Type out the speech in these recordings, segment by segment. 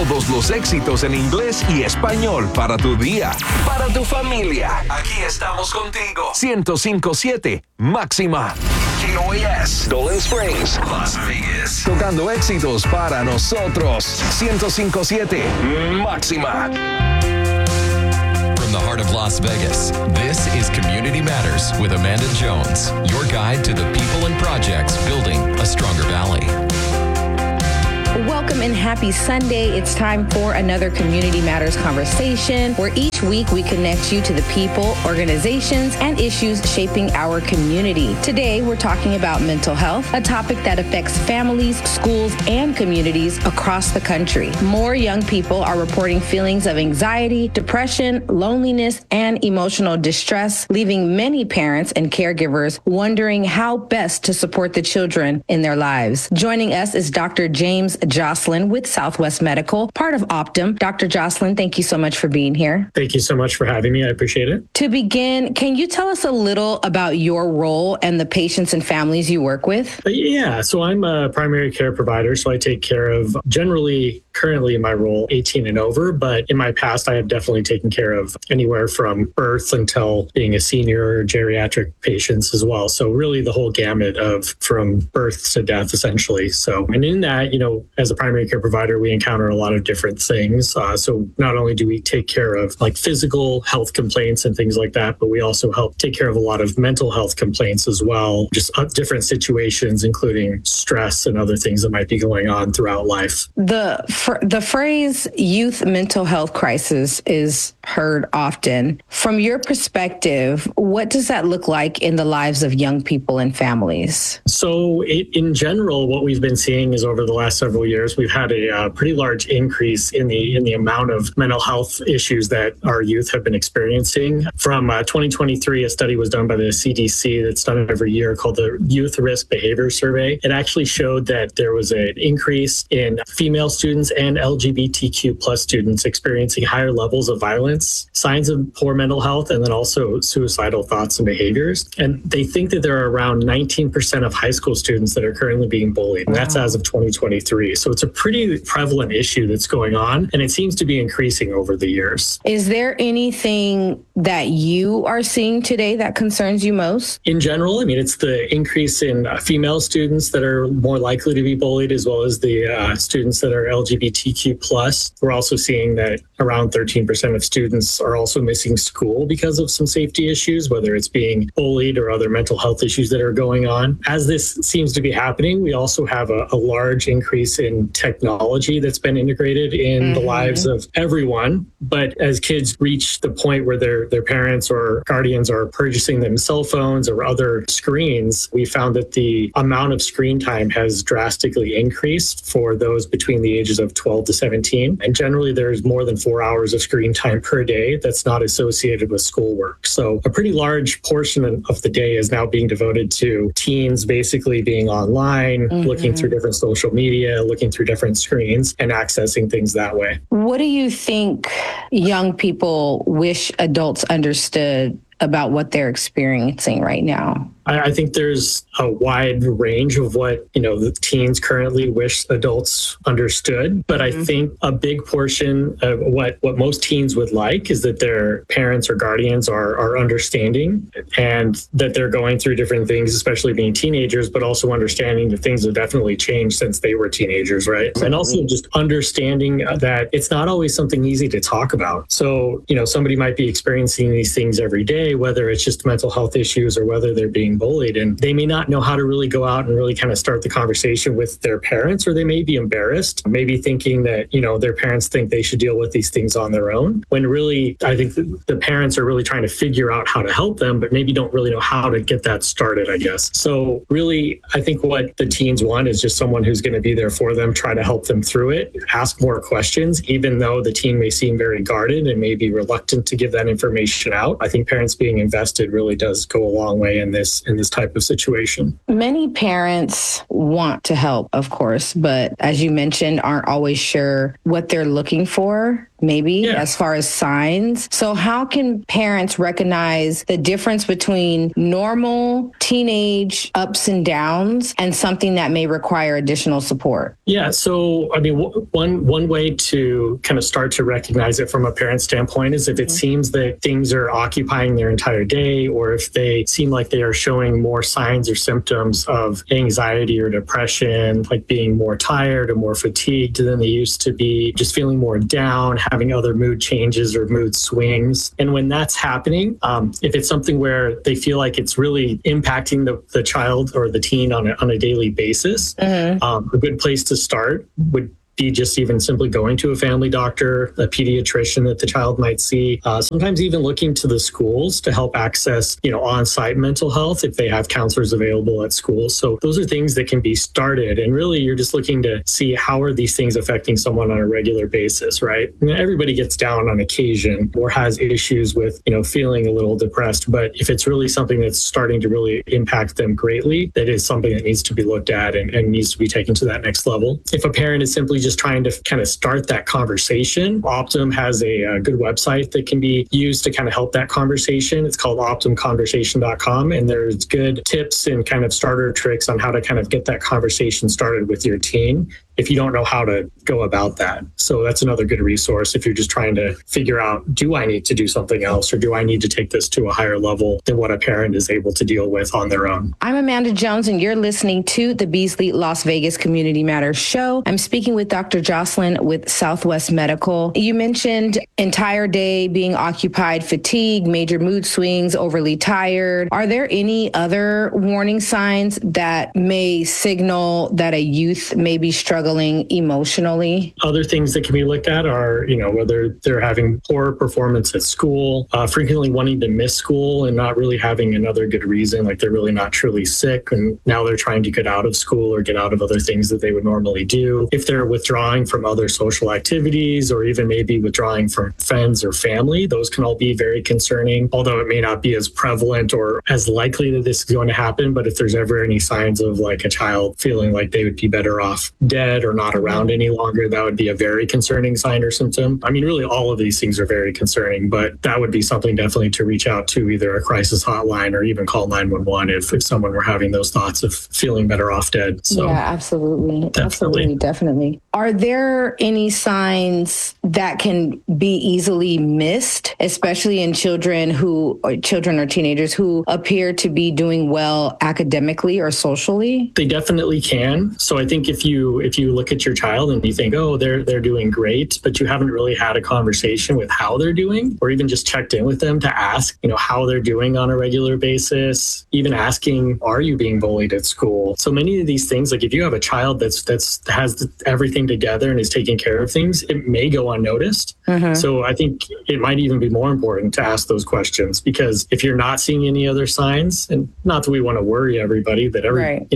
Todos los éxitos en inglés y español para tu día, para tu familia. Aquí estamos contigo. 105.7 Máxima. KOAS, Golden Springs, Las Vegas. Tocando éxitos para nosotros. 105.7 Máxima. From the heart of Las Vegas, this is Community Matters with Amanda Jones, your guide to the people and projects building a stronger valley. Welcome and happy Sunday. It's time for another Community Matters conversation where each week we connect you to the people, organizations, and issues shaping our community. Today, we're talking about mental health, a topic that affects families, schools, and communities across the country. More young people are reporting feelings of anxiety, depression, loneliness, and emotional distress, leaving many parents and caregivers wondering how best to support the children in their lives. Joining us is Dr. James Jocelyn with Southwest Medical, part of Optum. Dr. Jocelyn, thank you so much for being here. Thank you so much for having me. I appreciate it. To begin, can you tell us a little about your role and the patients and families you work with? Yeah, so I'm a primary care provider, so I take care of currently in my role 18 and over, but in my past I have definitely taken care of anywhere from birth until being a senior or geriatric patients as well. So really the whole gamut of from birth to death essentially. So, and in that, as a primary care provider, we encounter a lot of different things. So not only do we take care of like physical health complaints and things like that, but we also help take care of a lot of mental health complaints as well, just different situations, including stress and other things that might be going on throughout life. The phrase youth mental health crisis is heard often. From your perspective, what does that look like in the lives of young people and families? So in general, what we've been seeing is over the last several years, we've had a pretty large increase in the amount of mental health issues that our youth have been experiencing. From 2023, a study was done by the CDC that's done every year called the Youth Risk Behavior Survey. It actually showed that there was an increase in female students and LGBTQ plus students experiencing higher levels of violence, signs of poor mental health, and then also suicidal thoughts and behaviors. And they think that there are around 19% of high school students that are currently being bullied. And that's as of 2023. So it's a pretty prevalent issue that's going on, and it seems to be increasing over the years. Is there anything that you are seeing today that concerns you most? In general, it's the increase in female students that are more likely to be bullied, as well as the students that are LGBTQ plus. We're also seeing that around 13% of students are also missing school because of some safety issues, whether it's being bullied or other mental health issues that are going on. As this seems to be happening, we also have a large increase in technology that's been integrated in the lives of everyone. But as kids reach the point where their parents or guardians are purchasing them cell phones or other screens, we found that the amount of screen time has drastically increased for those between the ages of 12 to 17. And generally, there's more than 4 hours of screen time per day that's not associated with schoolwork. So a pretty large portion of the day is now being devoted to teens basically being online, looking through different social media, looking through different screens, and accessing things that way. What do you think young people wish adults understood about what they're experiencing right now? I think there's a wide range of what, the teens currently wish adults understood. But I think a big portion of what most teens would like is that their parents or guardians are understanding and that they're going through different things, especially being teenagers, but also understanding that things have definitely changed since they were teenagers, right? And also just understanding that it's not always something easy to talk about. So, somebody might be experiencing these things every day, whether it's just mental health issues or whether they're being bullied, and they may not know how to really go out and really kind of start the conversation with their parents, or they may be embarrassed, maybe thinking that, their parents think they should deal with these things on their own, when really I think the parents are really trying to figure out how to help them, but maybe don't really know how to get that started, I guess. So really, I think what the teens want is just someone who's going to be there for them, try to help them through it, ask more questions, even though the teen may seem very guarded and may be reluctant to give that information out. I think parents being invested really does go a long way in this type of situation. Many parents want to help, of course, but as you mentioned, aren't always sure what they're looking for maybe, as far as signs. So how can parents recognize the difference between normal teenage ups and downs and something that may require additional support? Yeah. So, I mean, one way to kind of start to recognize it from a parent standpoint is if it seems that things are occupying their entire day, or if they seem like they are showing more signs or symptoms of anxiety or depression, like being more tired or more fatigued than they used to be, just feeling more down, having other mood changes or mood swings. And when that's happening, if it's something where they feel like it's really impacting the child or the teen on a daily basis, a good place to start would be just even simply going to a family doctor, a pediatrician that the child might see, sometimes even looking to the schools to help access, on-site mental health if they have counselors available at schools. So those are things that can be started. And really, you're just looking to see how are these things affecting someone on a regular basis, right? I mean, everybody gets down on occasion or has issues with, feeling a little depressed. But if it's really something that's starting to really impact them greatly, that is something that needs to be looked at and needs to be taken to that next level. If a parent is simply just trying to kind of start that conversation, Optum has a good website that can be used to kind of help that conversation. It's called optumconversation.com, and there's good tips and kind of starter tricks on how to kind of get that conversation started with your teen if you don't know how to go about that. So that's another good resource if you're just trying to figure out, do I need to do something else, or do I need to take this to a higher level than what a parent is able to deal with on their own? I'm Amanda Jones, and you're listening to the Beasley Las Vegas Community Matters show. I'm speaking with Dr. Jocelyn with Southwest Medical. You mentioned entire day being occupied, fatigue, major mood swings, overly tired. Are there any other warning signs that may signal that a youth may be struggling emotionally? Other things that can be looked at are, whether they're having poor performance at school, frequently wanting to miss school and not really having another good reason, like they're really not truly sick and now they're trying to get out of school or get out of other things that they would normally do. If they're withdrawing from other social activities or even maybe withdrawing from friends or family, those can all be very concerning, although it may not be as prevalent or as likely that this is going to happen. But if there's ever any signs of like a child feeling like they would be better off dead or not around any longer, that would be a very concerning sign or symptom. I mean, really all of these things are very concerning, but that would be something definitely to reach out to either a crisis hotline or even call 911 if someone were having those thoughts of feeling better off dead. So yeah, absolutely. Definitely. Are there any signs that can be easily missed, especially in children or teenagers who appear to be doing well academically or socially? They definitely can. So I think if you look at your child and you think, oh, they're doing great, but you haven't really had a conversation with how they're doing, or even just checked in with them to ask, how they're doing on a regular basis, even asking, are you being bullied at school? So many of these things, like if you have a child that's has everything together and is taking care of things, it may go unnoticed. So I think it might even be more important to ask those questions, because if you're not seeing any other signs, and not that we want to worry everybody that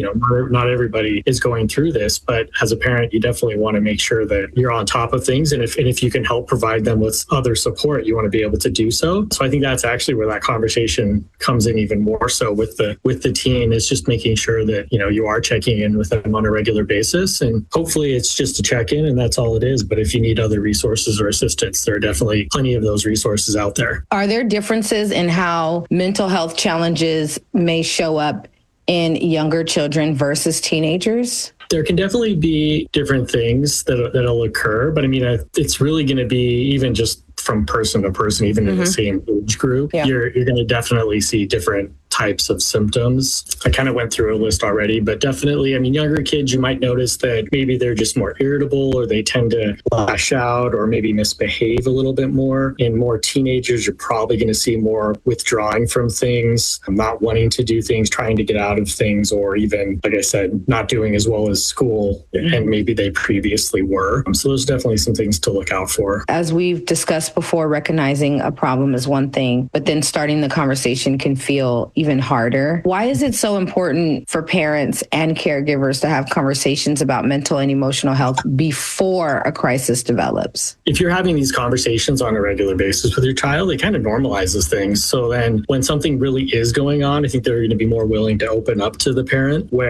not everybody is going through this, but as a parent, you definitely want to make sure that you're on top of things. And if you can help provide them with other support, you want to be able to do so. So I think that's actually where that conversation comes in even more so with the teen, is just making sure that, you are checking in with them on a regular basis. And hopefully it's just a check-in and that's all it is. But if you need other resources or assistance, there are definitely plenty of those resources out there. Are there differences in how mental health challenges may show up in younger children versus teenagers? There can definitely be different things that'll occur, but I mean, it's really going to be even just from person to person, even in the same age group. Yeah. You're going to definitely see different types of symptoms. I kind of went through a list already, but definitely, I mean, younger kids, you might notice that maybe they're just more irritable, or they tend to lash out or maybe misbehave a little bit more. In more teenagers, you're probably going to see more withdrawing from things, not wanting to do things, trying to get out of things, or even, like I said, not doing as well as school and maybe they previously were. So there's definitely some things to look out for. As we've discussed before, recognizing a problem is one thing, but then starting the conversation can feel even harder. Why is it so important for parents and caregivers to have conversations about mental and emotional health before a crisis develops? If you're having these conversations on a regular basis with your child, it kind of normalizes things. So then when something really is going on, I think they're going to be more willing to open up to the parent, where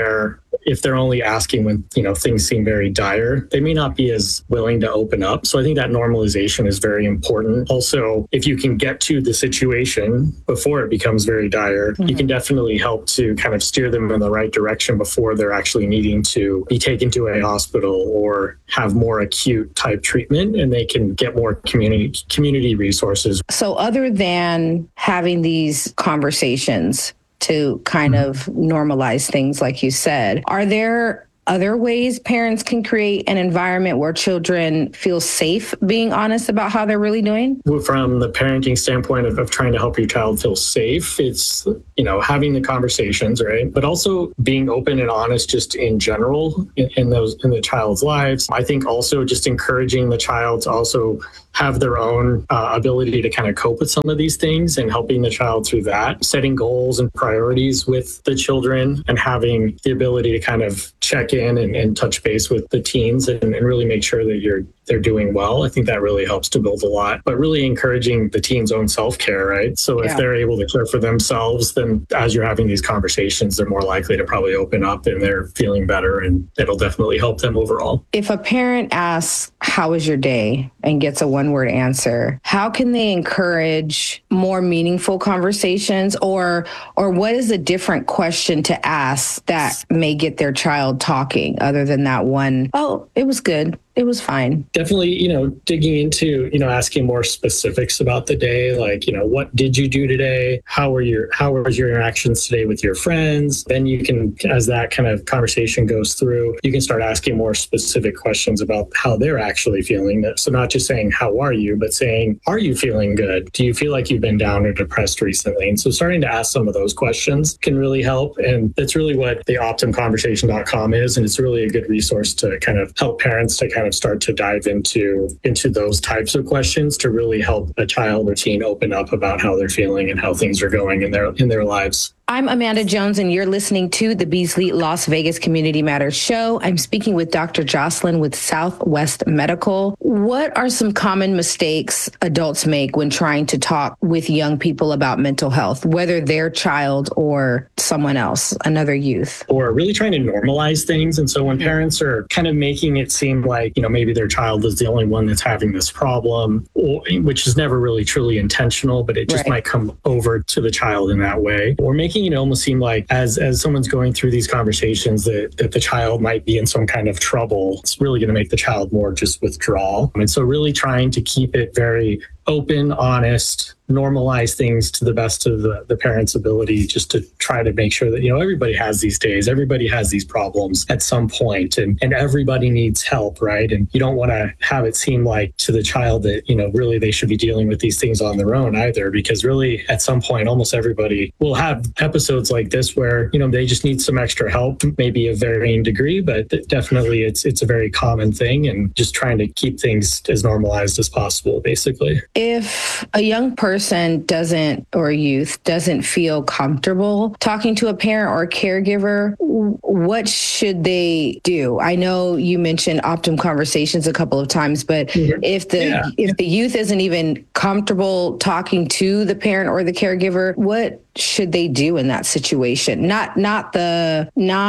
if they're only asking when, things seem very dire, they may not be as willing to open up. So I think that normalization is very important. Also, if you can get to the situation before it becomes very dire, you can definitely help to kind of steer them in the right direction before they're actually needing to be taken to a hospital or have more acute type treatment, and they can get more community resources. So other than having these conversations to kind of normalize things, like you said, are there other ways parents can create an environment where children feel safe being honest about how they're really doing? From the parenting standpoint of trying to help your child feel safe, it's, having the conversations, right? But also being open and honest just in general in the child's lives. I think also just encouraging the child to also have their own ability to kind of cope with some of these things and helping the child through that, setting goals and priorities with the children and having the ability to kind of check in and touch base with the teens and really make sure that they're doing well. I think that really helps to build a lot, but really encouraging the teens' own self-care, right? So if they're able to care for themselves, then as you're having these conversations, they're more likely to probably open up and they're feeling better, and it'll definitely help them overall. If a parent asks, "How was your day?" and gets a one-word answer, how can they encourage more meaningful conversations, or what is a different question to ask that may get their child talking other than that one, "Oh, it was good. It was fine"? Definitely, digging into, asking more specifics about the day, like, what did you do today? How was your interactions today with your friends? Then you can, as that kind of conversation goes through, you can start asking more specific questions about how they're actually feeling. So not just saying, "How are you?" but saying, "Are you feeling good? Do you feel like you've been down or depressed recently?" And so starting to ask some of those questions can really help. And that's really what the OptumConversation.com is. And it's really a good resource to kind of help parents to kind of start to dive into those types of questions to really help a child or teen open up about how they're feeling and how things are going in their lives. I'm Amanda Jones, and you're listening to the Beasley Las Vegas Community Matters show. I'm speaking with Dr. Jocelyn with Southwest Medical. What are some common mistakes adults make when trying to talk with young people about mental health, whether their child or someone else, another youth? Or really trying to normalize things. And so when parents are kind of making it seem like, maybe their child is the only one that's having this problem, which is never really truly intentional, but it just might come over to the child in that way. Or making it almost seem like as someone's going through these conversations that the child might be in some kind of trouble. It's really going to make the child more just withdraw. And so really trying to keep it very open, honest, normalize things to the best of the parent's ability, just to try to make sure that, everybody has these days, everybody has these problems at some point, and everybody needs help, right? And you don't want to have it seem like to the child that, really they should be dealing with these things on their own either, because really at some point, almost everybody will have episodes like this where, they just need some extra help, maybe of varying degree, but definitely it's a very common thing, and just trying to keep things as normalized as possible, basically. If a young person or a youth doesn't feel comfortable talking to a parent or a caregiver, what should they do? I know you mentioned Optum Conversations a couple of times, but if the youth isn't even comfortable talking to the parent or the caregiver, what should they do in that situation? Not the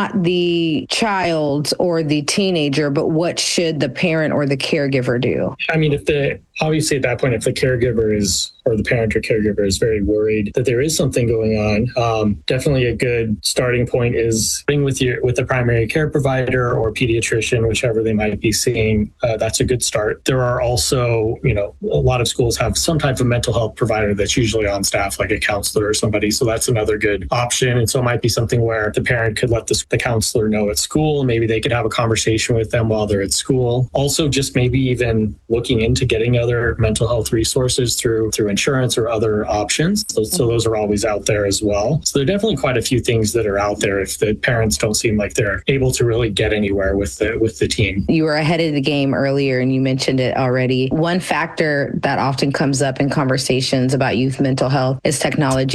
child or the teenager, but what should the parent or the caregiver do? I mean, obviously at that point, if the caregiver or the parent or caregiver is very worried that there is something going on, definitely a good starting point is being with the primary care provider or pediatrician, whichever they might be seeing. That's a good start. There are also, a lot of schools have some type of mental health provider that's usually on staff, like a counselor or somebody. So that's another good option. And so it might be something where the parent could let the counselor know at school. Maybe they could have a conversation with them while they're at school. Also, just maybe even looking into getting other mental health resources through insurance or other options. So those are always out there as well. So there are definitely quite a few things that are out there if the parents don't seem like they're able to really get anywhere with the teen. You were ahead of the game earlier and you mentioned it already. One factor that often comes up in conversations about youth mental health is technology and social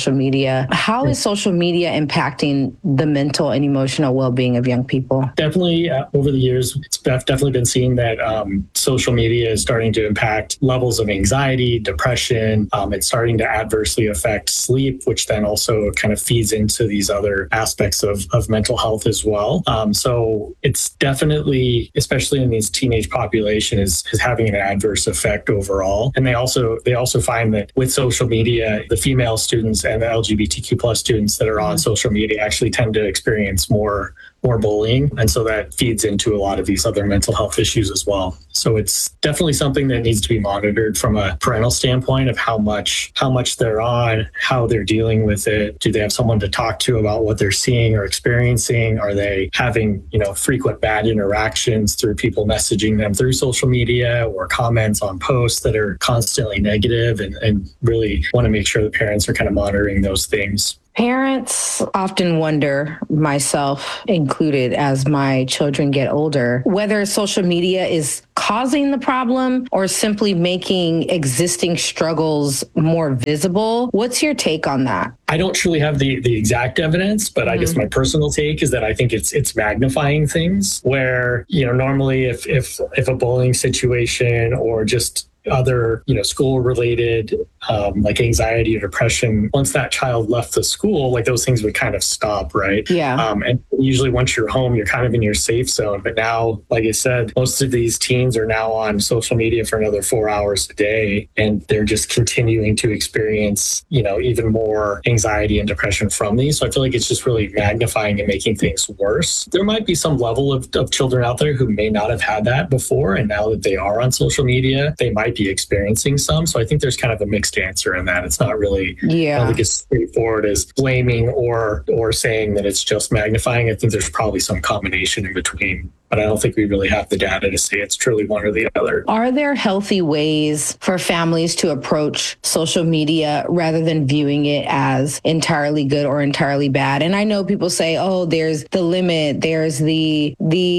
social media. How is social media impacting the mental and emotional well-being of young people? Definitely over the years, it's definitely been seen that social media is starting to impact levels of anxiety, depression. It's starting to adversely affect sleep, which then also kind of feeds into these other aspects of mental health as well. So it's definitely, especially in these teenage population, is having an adverse effect overall. And they also find that with social media, the female students and the LGBTQ plus students that are on social media actually tend to experience more bullying. And so that feeds into a lot of these other mental health issues as well. So it's definitely something that needs to be monitored from a parental standpoint of how much they're on, how they're dealing with it. Do they have someone to talk to about what they're seeing or experiencing? Are they having, frequent bad interactions through people messaging them through social media or comments on posts that are constantly negative, and really want to make sure the parents are kind of monitoring those things. Parents often wonder, myself included, as my children get older, whether social media is causing the problem or simply making existing struggles more visible. What's your take on that? I don't truly have the exact evidence, but I guess my personal take is that I think it's magnifying things where, normally if a bullying situation or just other, school related, like anxiety or depression, once that child left the school, like those things would kind of stop, right? Yeah. And usually once you're home, you're kind of in your safe zone. But now, like I said, most of these teens are now on social media for another 4 hours a day, and they're just continuing to experience, even more anxiety and depression from these. So I feel like it's just really magnifying and making things worse. There might be some level of children out there who may not have had that before, and now that they are on social media, they might be experiencing some. So I think there's kind of a mixed answer in that. It's not really, I don't think it's straightforward as blaming or saying that it's just magnifying. I think there's probably some combination in between, but I don't think we really have the data to say it's truly one or the other. Are there healthy ways for families to approach social media rather than viewing it as entirely good or entirely bad? And I know people say, oh, there's the limit, there's the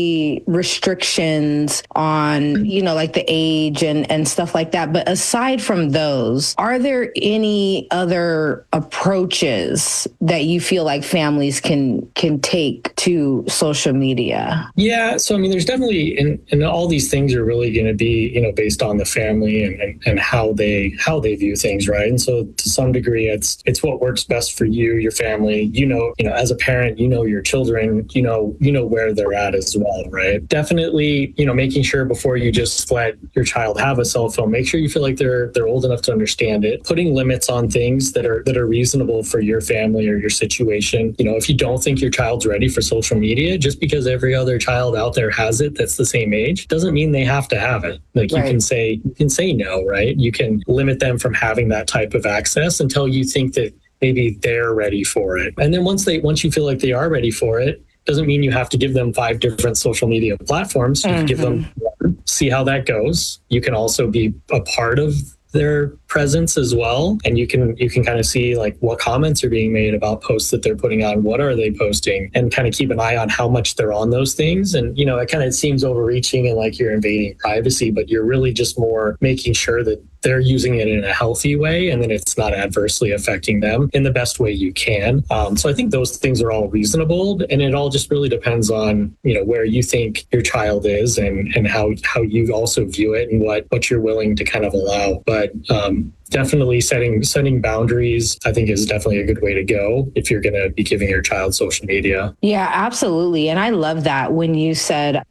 restrictions on, like the age and stuff like that. But aside from those, are there any other approaches that you feel like families can take to social media? Yeah. So, there's definitely, and all these things are really going to be, based on the family and how they view things, right? And so to some degree, it's what works best for you, your family, as a parent, your children, where they're at as well, right? Definitely, making sure before you just let your child have a cell phone, make sure you feel like they're old enough to understand it, putting limits on things that are reasonable for your family or your situation. If you don't think your child's ready for social media, just because every other child out there has it that's the same age doesn't mean they have to have it. Like you can say no, right? You can limit them from having that type of access until you think that maybe they're ready for it. And then once you feel like they are ready for it, doesn't mean you have to give them 5 different social media platforms. You can give them one, see how that goes. You can also be a part of their presence as well, and you can kind of see like what comments are being made about posts that they're putting on, what are they posting, and kind of keep an eye on how much they're on those things. And it kind of seems overreaching and like you're invading privacy, but you're really just more making sure that they're using it in a healthy way, and then it's not adversely affecting them in the best way you can. So I think those things are all reasonable, and it all just really depends on, where you think your child is and how you also view it and what you're willing to kind of allow. But definitely setting boundaries, I think, is definitely a good way to go if you're going to be giving your child social media. Yeah, absolutely. And I love that when you said,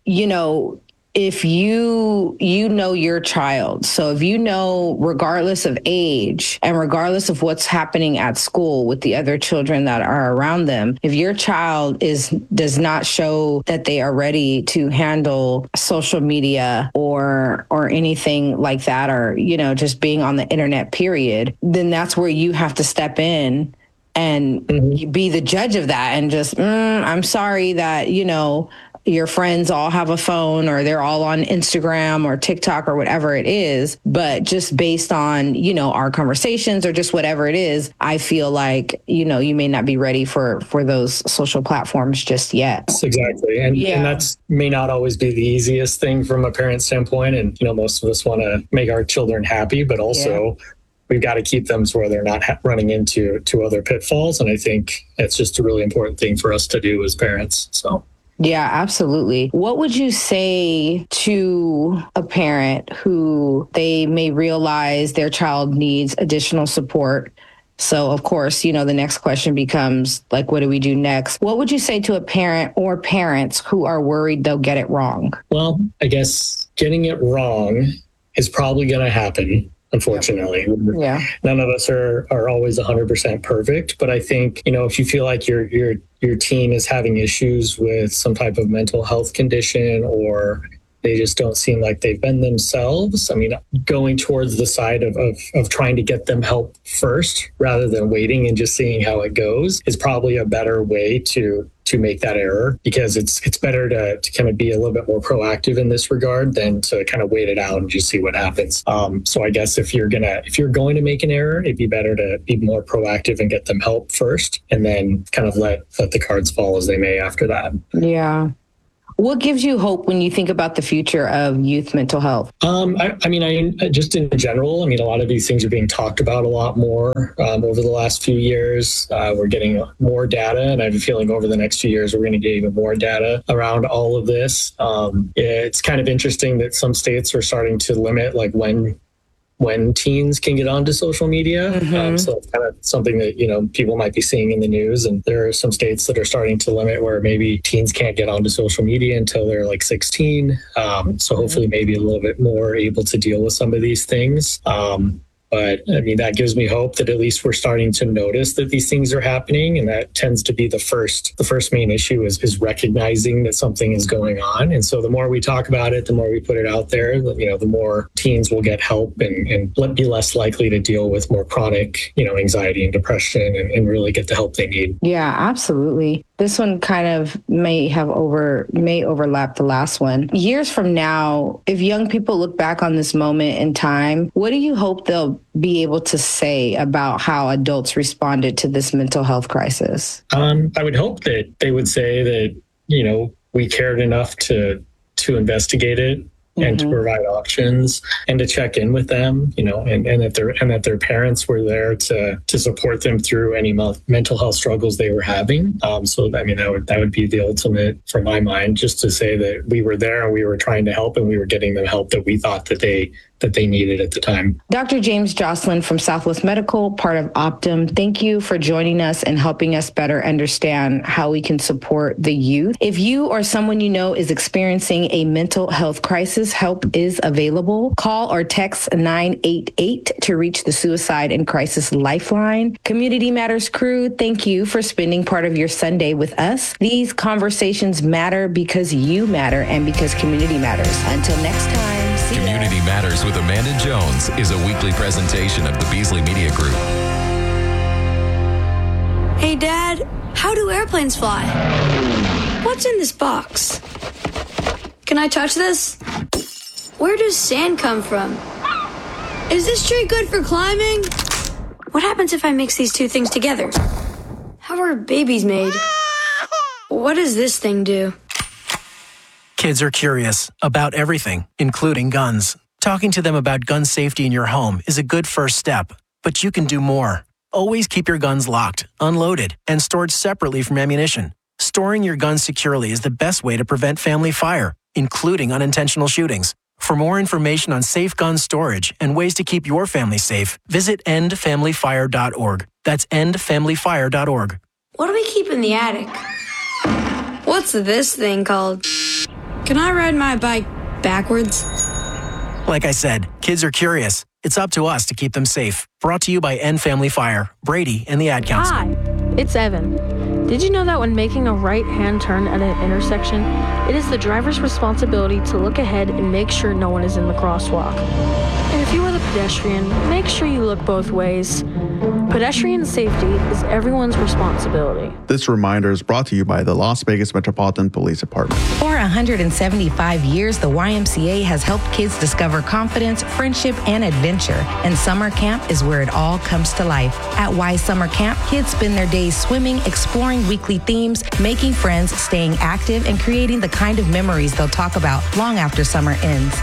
if you know your child, so if regardless of age and regardless of what's happening at school with the other children that are around them, if your child does not show that they are ready to handle social media or anything like that, or just being on the internet period, then that's where you have to step in and be the judge of that and just I'm sorry that your friends all have a phone or they're all on Instagram or TikTok or whatever it is. But just based on, our conversations or just whatever it is, I feel like, you may not be ready for those social platforms just yet. Exactly. And that's may not always be the easiest thing from a parent standpoint. And, most of us want to make our children happy, but also we've got to keep them to where they're not running into other pitfalls. And I think it's just a really important thing for us to do as parents. So. Yeah, absolutely. What would you say to a parent who they may realize their child needs additional support? So, of course, the next question becomes, like, what do we do next? What would you say to a parent or parents who are worried they'll get it wrong? Well, I guess getting it wrong is probably going to happen. Unfortunately, yeah. None of us are always 100% perfect. But I think, if you feel like your teen is having issues with some type of mental health condition, or they just don't seem like they've been themselves, I mean, going towards the side of trying to get them help first rather than waiting and just seeing how it goes is probably a better way to make that error, because it's better to kind of be a little bit more proactive in this regard than to kind of wait it out and just see what happens. So I guess if you're going to make an error, it'd be better to be more proactive and get them help first, and then kind of let the cards fall as they may after that. Yeah. What gives you hope when you think about the future of youth mental health? I just in general, a lot of these things are being talked about a lot more over the last few years. We're getting more data, and I have a feeling over the next few years, we're going to get even more data around all of this. It's kind of interesting that some states are starting to limit like when teens can get onto social media. Mm-hmm. So it's kind of something that, people might be seeing in the news. And there are some states that are starting to limit where maybe teens can't get onto social media until they're like 16. So hopefully maybe a little bit more able to deal with some of these things. But that gives me hope that at least we're starting to notice that these things are happening. And that tends to be the first main issue is recognizing that something is going on. And so the more we talk about it, the more we put it out there, the more teens will get help and be less likely to deal with more chronic, anxiety and depression and really get the help they need. Yeah, absolutely. This one kind of may overlap the last one. Years from now, if young people look back on this moment in time, what do you hope they'll be able to say about how adults responded to this mental health crisis? I would hope that they would say that, we cared enough to investigate it. And to provide options and to check in with them, and that their parents were there to support them through any mental health struggles they were having. That would be the ultimate for my mind, just to say that we were there and we were trying to help and we were getting them help that we thought that they needed at the time. Dr. James Jocelyn from Southwest Medical, part of Optum, thank you for joining us and helping us better understand how we can support the youth. If you or someone you know is experiencing a mental health crisis, help is available. Call or text 988 to reach the Suicide and Crisis Lifeline. Community Matters crew, thank you for spending part of your Sunday with us. These conversations matter because you matter and because community matters. Until next time, see ya. Community Matters with Amanda Jones is a weekly presentation of the Beasley Media Group. Hey, Dad, how do airplanes fly? What's in this box? Can I touch this? Where does sand come from? Is this tree good for climbing? What happens if I mix these two things together? How are babies made? What does this thing do? Kids are curious about everything, including guns. Talking to them about gun safety in your home is a good first step, but you can do more. Always keep your guns locked, unloaded, and stored separately from ammunition. Storing your guns securely is the best way to prevent family fire, including unintentional shootings. For more information on safe gun storage and ways to keep your family safe, visit endfamilyfire.org. That's endfamilyfire.org. What do we keep in the attic? What's this thing called? Can I ride my bike backwards? Like I said, kids are curious. It's up to us to keep them safe. Brought to you by End Family Fire, Brady, and the Ad Council. Hi, it's Evan. Did you know that when making a right-hand turn at an intersection, it is the driver's responsibility to look ahead and make sure no one is in the crosswalk? And if you are the pedestrian, make sure you look both ways. Pedestrian safety is everyone's responsibility. This reminder is brought to you by the Las Vegas Metropolitan Police Department. For 175 years, the YMCA has helped kids discover confidence, friendship, and adventure. And summer camp is where it all comes to life. At Y Summer Camp, kids spend their days swimming, exploring weekly themes, making friends, staying active, and creating the kind of memories they'll talk about long after summer ends.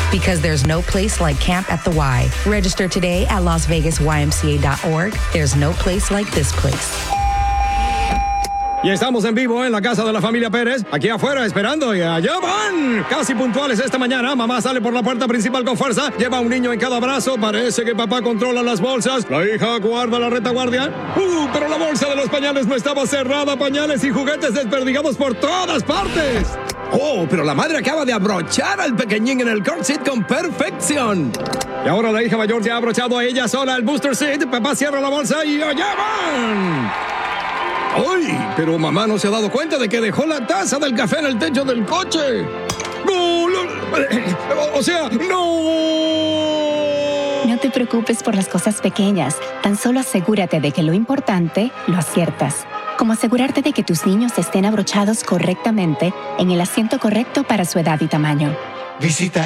Because there's no place like Camp at the Y. Register today at LasVegasYMCA.org. There's no place like this place. Y estamos en vivo en la casa de la familia Pérez, aquí afuera esperando y allá van. Casi puntuales esta mañana, mamá sale por la puerta principal con fuerza, lleva un niño en cada brazo, parece que papá controla las bolsas, la hija guarda la retaguardia. Pero la bolsa de los pañales no estaba cerrada, pañales y juguetes desperdigados por todas partes. Oh, pero la madre acaba de abrochar al pequeñín en el car seat con perfección. Y ahora la hija mayor ya ha abrochado a ella sola el booster seat, papá cierra la bolsa y allá van. ¡Ay! Pero mamá no se ha dado cuenta de que dejó la taza del café en el techo del coche. ¡No! O sea, ¡no! No te preocupes por las cosas pequeñas. Tan solo asegúrate de que lo importante lo aciertas. Como asegurarte de que tus niños estén abrochados correctamente en el asiento correcto para su edad y tamaño. Visita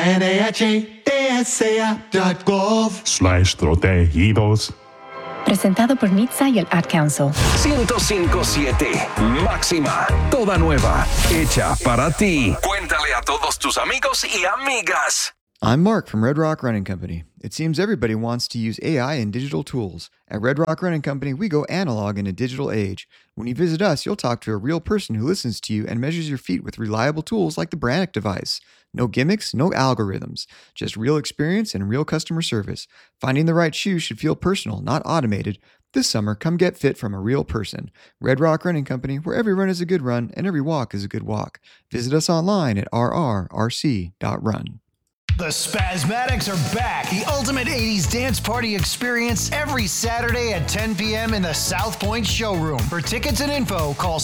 NHTSA.gov/protegidos. Presentado por NHTSA y el Ad Council. 105.7 Máxima. Toda nueva. Hecha para ti. Cuéntale a todos tus amigos y amigas. I'm Mark from Red Rock Running Company. It seems everybody wants to use AI and digital tools. At Red Rock Running Company, we go analog in a digital age. When you visit us, you'll talk to a real person who listens to you and measures your feet with reliable tools like the Brannock device. No gimmicks, no algorithms. Just real experience and real customer service. Finding the right shoe should feel personal, not automated. This summer, come get fit from a real person. Red Rock Running Company, where every run is a good run and every walk is a good walk. Visit us online at rrrc.run. The Spasmatics are back. The ultimate 80s dance party experience every Saturday at 10 p.m. in the South Point Showroom. For tickets and info, call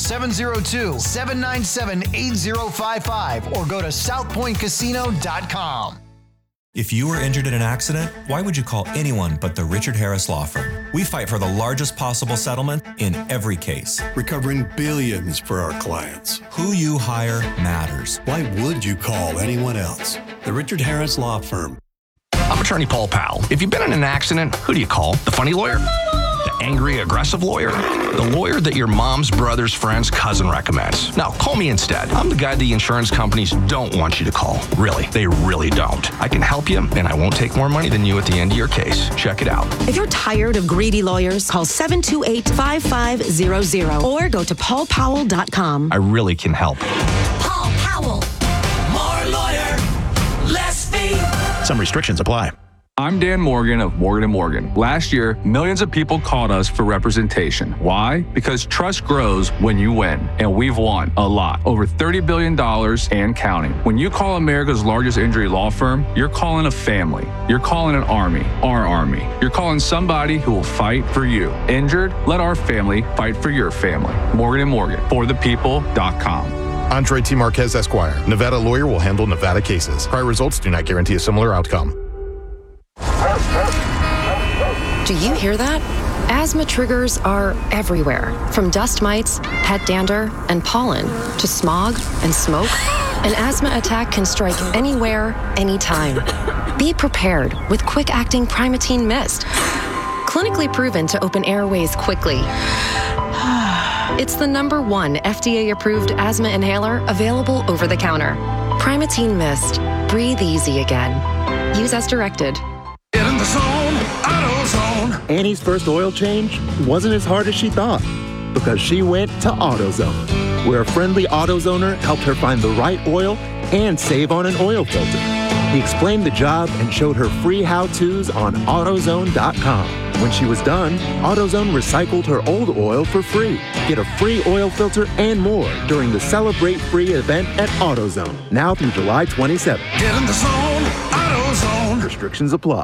702-797-8055 or go to southpointcasino.com. If you were injured in an accident, why would you call anyone but the Richard Harris Law Firm? We fight for the largest possible settlement in every case, recovering billions for our clients. Who you hire matters. Why would you call anyone else? The Richard Harris Law Firm. I'm attorney Paul Powell. If you've been in an accident, who do you call? The funny lawyer? The angry, aggressive lawyer? The lawyer that your mom's brother's friend's cousin recommends. No, call me instead. I'm the guy the insurance companies don't want you to call. Really, they really don't. I can help you, and I won't take more money than you at the end of your case. Check it out. If you're tired of greedy lawyers, call 728-5500 or go to paulpowell.com. I really can help. Paul Powell. More lawyer, less fee. Some restrictions apply. I'm Dan Morgan of Morgan & Morgan. Last year, millions of people called us for representation. Why? Because trust grows when you win, and we've won a lot. Over $30 billion and counting. When you call America's largest injury law firm, you're calling a family. You're calling an army, our army. You're calling somebody who will fight for you. Injured? Let our family fight for your family. Morgan & Morgan, forthepeople.com. Andre T. Marquez, Esquire. Nevada lawyer will handle Nevada cases. Prior results do not guarantee a similar outcome. Do you hear that? Asthma triggers are everywhere, from dust mites, pet dander, and pollen, to smog and smoke. An asthma attack can strike anywhere, anytime. Be prepared with quick-acting Primatene Mist. Clinically proven to open airways quickly. It's the #1 FDA-approved asthma inhaler available over the counter. Primatene Mist. Breathe easy again. Use as directed. Get in the zone, AutoZone. Annie's first oil change wasn't as hard as she thought because she went to AutoZone, where a friendly AutoZoner helped her find the right oil and save on an oil filter. He explained the job and showed her free how-tos on AutoZone.com. When she was done, AutoZone recycled her old oil for free. Get a free oil filter and more during the Celebrate Free event at AutoZone, now through July 27th. Get in the zone, AutoZone. Restrictions apply.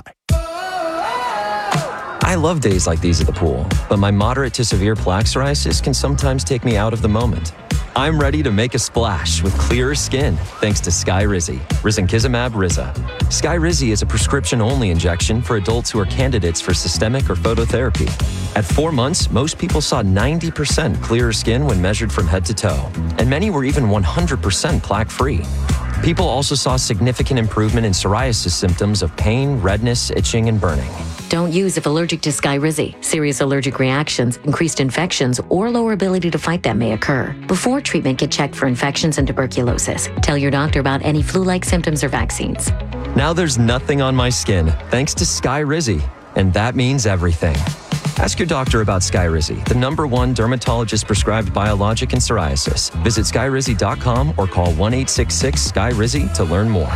I love days like these at the pool, but my moderate to severe plaque psoriasis can sometimes take me out of the moment. I'm ready to make a splash with clearer skin thanks to Skyrizi, Risankizumab Riza. Skyrizi is a prescription-only injection for adults who are candidates for systemic or phototherapy. At 4 months, most people saw 90% clearer skin when measured from head to toe, and many were even 100% plaque-free. People also saw significant improvement in psoriasis symptoms of pain, redness, itching, and burning. Don't use if allergic to Skyrizi. Serious allergic reactions, increased infections, or lower ability to fight them may occur. Before treatment, get checked for infections and tuberculosis. Tell your doctor about any flu-like symptoms or vaccines. Now there's nothing on my skin, thanks to Skyrizi. And that means everything. Ask your doctor about Skyrizi, the #1 dermatologist-prescribed biologic in psoriasis. Visit Skyrizi.com or call 1-866-SKY-RIZI to learn more.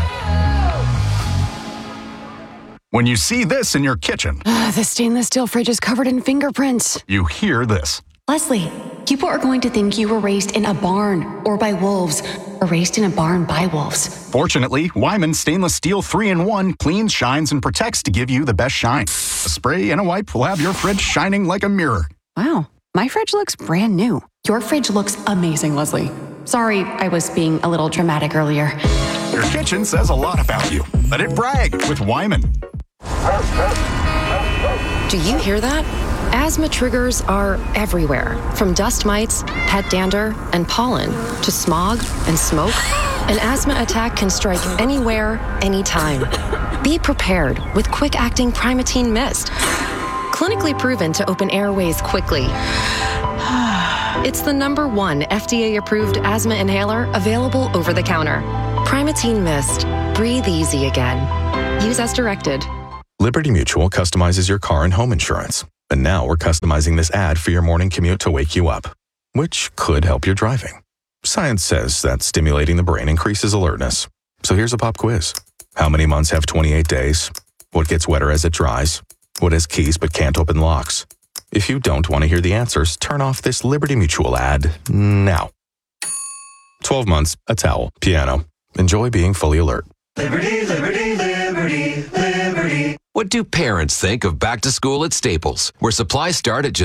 When you see this in your kitchen, The stainless steel fridge is covered in fingerprints. you hear this. Leslie, people are going to think you were raised in a barn or by wolves, or raised in a barn by wolves. Fortunately, Wyman Stainless Steel 3-in-1 cleans, shines, and protects to give you the best shine. A spray and a wipe will have your fridge shining like a mirror. Wow, my fridge looks brand new. Your fridge looks amazing, Leslie. Sorry, I was being a little dramatic earlier. Your kitchen says a lot about you. Let it brag with Wyman. Do you hear that? Asthma triggers are everywhere, from dust mites, pet dander, and pollen, to smog and smoke. An asthma attack can strike anywhere, anytime. Be prepared with quick-acting Primatene Mist. Clinically proven to open airways quickly. It's the #1 FDA-approved asthma inhaler available over the counter. Primatene Mist. Breathe easy again. Use as directed. Liberty Mutual customizes your car and home insurance. And now we're customizing this ad for your morning commute to wake you up, which could help your driving. Science says that stimulating the brain increases alertness. So here's a pop quiz. How many months have 28 days? What gets wetter as it dries? What has keys but can't open locks? If you don't want to hear the answers, turn off this Liberty Mutual ad now. 12 months, a towel, piano. Enjoy being fully alert. Liberty, liberty, liberty, liberty. What do parents think of back to school at Staples, where supplies start at just